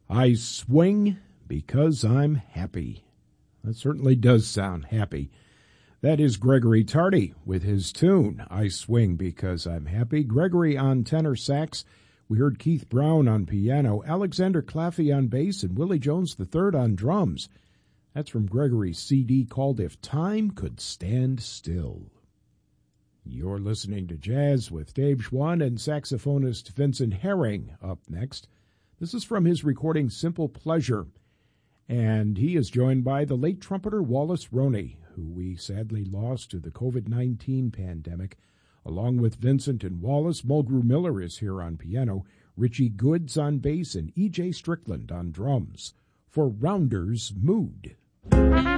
I swing because I'm happy. That certainly does sound happy. That is Gregory Tardy with his tune, I Swing Because I'm Happy. Gregory on tenor sax. We heard Keith Brown on piano, Alexander Claffey on bass, and Willie Jones III on drums. That's from Gregory's CD called If Time Could Stand Still. You're listening to Jazz with Dave Schwann and saxophonist Vincent Herring up next. This is from his recording Simple Pleasure, and he is joined by the late trumpeter Wallace Roney, who we sadly lost to the COVID-19 pandemic. Along with Vincent and Wallace, Mulgrew Miller is here on piano, Richie Goods on bass, and E.J. Strickland on drums for Rounder's Mood.